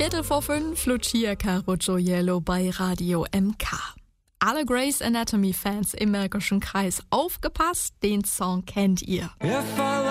4:45, Lucia Carocciolo bei Radio MK. Alle Grey's Anatomy-Fans im Märkischen Kreis aufgepasst, den Song kennt ihr.